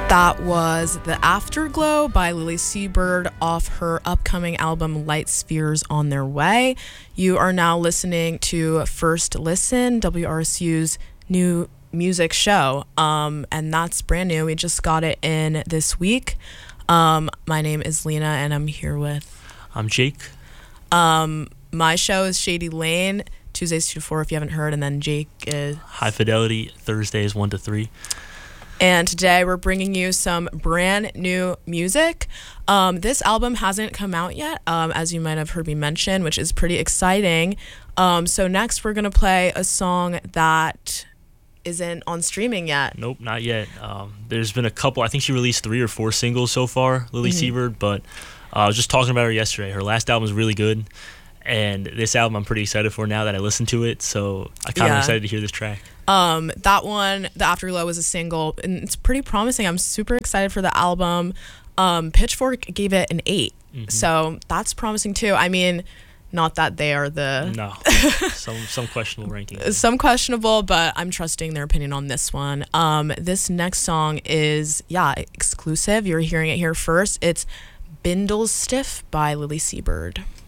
That was The Afterglow by Lily Seabird off her upcoming album Light Spheres on Their Way. You are now listening to First Listen, WRSU's new music show, and that's brand new. We just got it in this week. My name is Lena, and I'm here with... I'm Jake. My show is Shady Lane, Tuesdays 2 to 4 if you haven't heard, and then Jake is... High Fidelity, Thursdays 1 to 3. And today we're bringing you some brand new music. This album hasn't come out yet, as you might have heard me mention, which is pretty exciting. So next we're going to play a song that isn't on streaming yet. Nope, not yet. There's been a couple. I think she released 3 or 4 singles so far, Lily Seabird, but I was just talking about her yesterday. Her last album was really good, and this album I'm pretty excited for now that I listened to it, so I'm kind of excited to hear this track. That one, The Afterglow, was a single, and it's pretty promising. I'm super excited for the album. Pitchfork gave it an 8, so that's promising too. I mean, not that they are the... No, some questionable rankings. Some questionable, but I'm trusting their opinion on this one. This next song is, exclusive. You're hearing it here first. It's Bindlestiff by Lily Seabird.